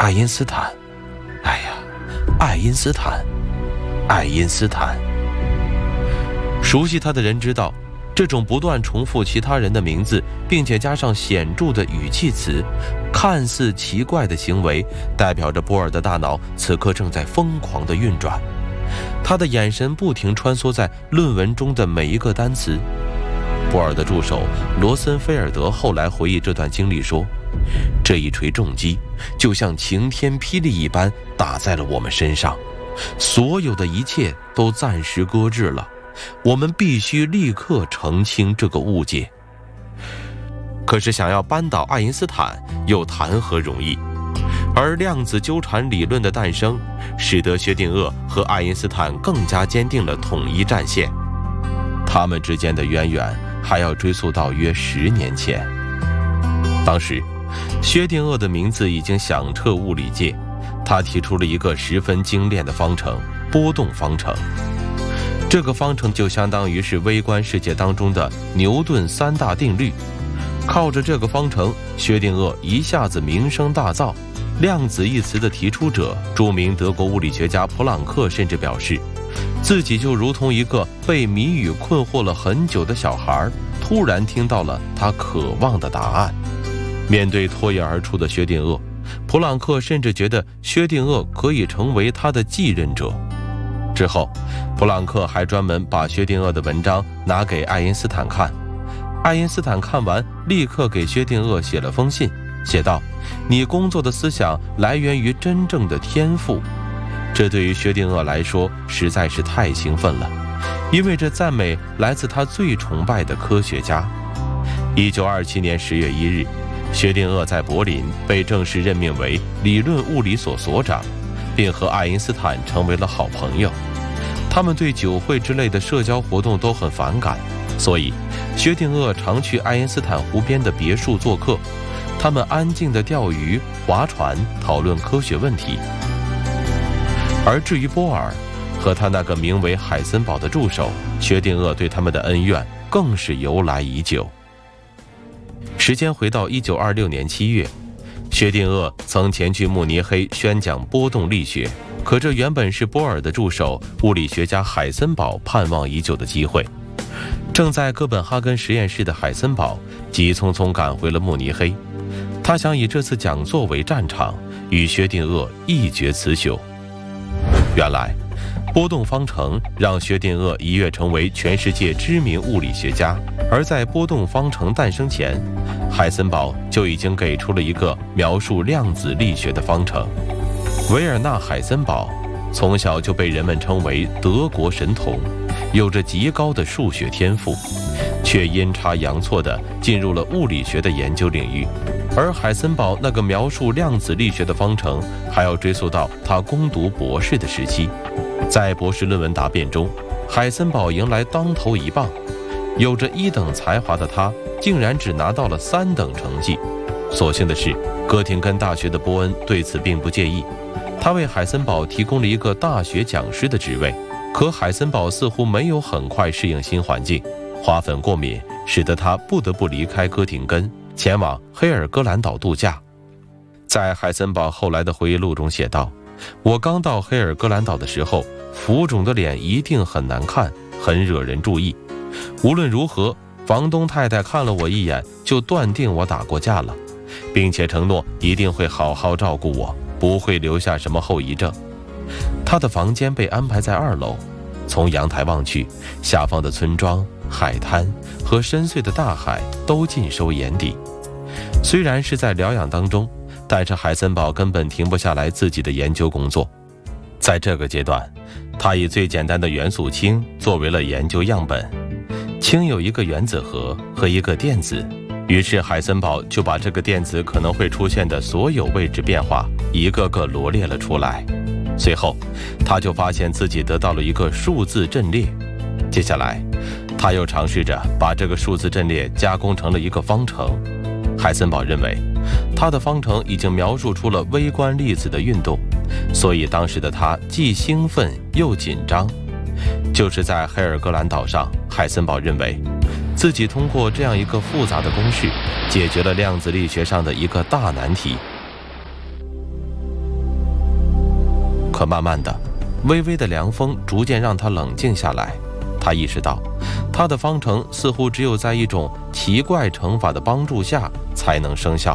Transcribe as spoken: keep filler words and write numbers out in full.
爱因斯坦，哎呀，爱因斯坦，爱因斯坦。熟悉他的人知道，这种不断重复其他人的名字，并且加上显著的语气词，看似奇怪的行为，代表着波尔的大脑此刻正在疯狂地运转。他的眼神不停穿梭在论文中的每一个单词。波尔的助手罗森菲尔德后来回忆这段经历说，这一锤重击就像晴天霹雳一般打在了我们身上，所有的一切都暂时搁置了，我们必须立刻澄清这个误解。可是想要扳倒爱因斯坦又谈何容易？而量子纠缠理论的诞生，使得薛定谔和爱因斯坦更加坚定了统一战线。他们之间的渊源还要追溯到约十年前。当时，薛定谔的名字已经响彻物理界，他提出了一个十分精炼的方程——波动方程。这个方程就相当于是微观世界当中的牛顿三大定律。靠着这个方程，薛定谔一下子名声大噪。量子一词的提出者，著名德国物理学家普朗克甚至表示，自己就如同一个被谜语困惑了很久的小孩，突然听到了他渴望的答案。面对脱颖而出的薛定谔，普朗克甚至觉得薛定谔可以成为他的继任者。之后，普朗克还专门把薛定谔的文章拿给爱因斯坦看。爱因斯坦看完，立刻给薛定谔写了封信，写道：你工作的思想来源于真正的天赋。这对于薛定谔来说实在是太兴奋了，因为这赞美来自他最崇拜的科学家。一九二七年十月一日，薛定谔在柏林被正式任命为理论物理所所长，并和爱因斯坦成为了好朋友。他们对酒会之类的社交活动都很反感，所以薛定谔常去爱因斯坦湖边的别墅做客，他们安静地钓鱼、划船，讨论科学问题。而至于波尔和他那个名为海森堡的助手，薛定谔对他们的恩怨更是由来已久。时间回到一九二六年七月，薛定谔曾前去慕尼黑宣讲波动力学，可这原本是波尔的助手物理学家海森堡盼望已久的机会。正在哥本哈根实验室的海森堡急匆匆赶回了慕尼黑，他想以这次讲座为战场，与薛定谔一决雌雄。原来波动方程让薛定谔一跃成为全世界知名物理学家，而在波动方程诞生前，海森堡就已经给出了一个描述量子力学的方程。维尔纳·海森堡从小就被人们称为德国神童，有着极高的数学天赋，却阴差阳错地进入了物理学的研究领域。而海森堡那个描述量子力学的方程，还要追溯到他攻读博士的时期。在博士论文答辩中，海森堡迎来当头一棒，有着一等才华的他，竟然只拿到了三等成绩。所幸的是，哥廷根大学的波恩对此并不介意，他为海森堡提供了一个大学讲师的职位。可海森堡似乎没有很快适应新环境，花粉过敏使得他不得不离开哥廷根，前往黑尔戈兰岛度假。在海森堡后来的回忆录中写道，我刚到黑尔戈兰岛的时候，浮肿的脸一定很难看，很惹人注意。无论如何，房东太太看了我一眼，就断定我打过架了，并且承诺一定会好好照顾我，不会留下什么后遗症。他的房间被安排在二楼，从阳台望去，下方的村庄、海滩和深邃的大海都尽收眼底。虽然是在疗养当中，但是海森堡根本停不下来自己的研究工作。在这个阶段，他以最简单的元素氢作为了研究样本。氢有一个原子核和一个电子，于是海森堡就把这个电子可能会出现的所有位置变化一个个罗列了出来。随后他就发现自己得到了一个数字阵列。接下来他又尝试着把这个数字阵列加工成了一个方程。海森堡认为他的方程已经描述出了微观粒子的运动，所以当时的他既兴奋又紧张。就是在黑尔戈兰岛上，海森堡认为自己通过这样一个复杂的公式解决了量子力学上的一个大难题。 可慢慢的，微微的凉风逐渐让他冷静下来。他意识到，他的方程似乎只有在一种奇怪乘法的帮助下才能生效。